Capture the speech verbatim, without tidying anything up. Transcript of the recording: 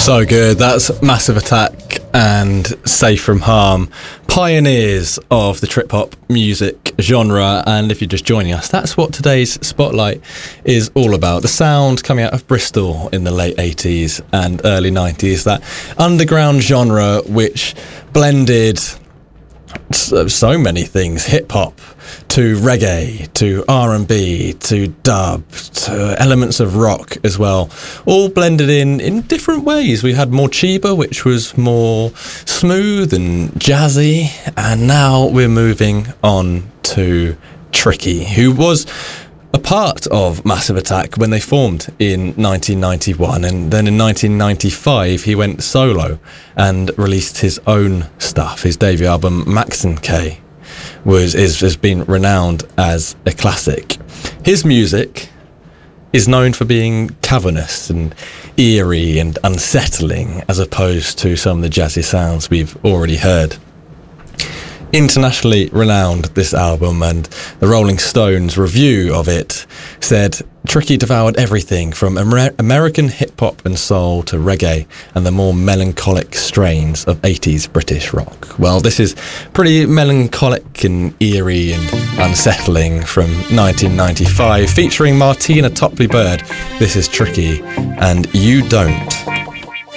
So good. That's Massive Attack and Safe From Harm, pioneers of the trip-hop music genre. And if you're just joining us, that's what today's Spotlight is all about. The sound coming out of Bristol in the late eighties and early nineties, that underground genre which blended so, so many things, hip-hop to reggae, to R and B, to dub, to elements of rock as well, all blended in in different ways. We had Morcheeba, which was more smooth and jazzy, and now we're moving on to Tricky, who was a part of Massive Attack when they formed in nineteen ninety-one, and then in nineteen ninety-five he went solo and released his own stuff. His debut album, Maxin K, was is, has been renowned as a classic. His music is known for being cavernous and eerie and unsettling, as opposed to some of the jazzy sounds we've already heard. Internationally renowned, this album, and the Rolling Stones review of it said, Tricky devoured everything from Amer- American hip-hop and soul to reggae and the more melancholic strains of eighties British rock. Well, this is pretty melancholic and eerie and unsettling from nineteen ninety-five, featuring Martina Topley-Bird. This is Tricky and You Don't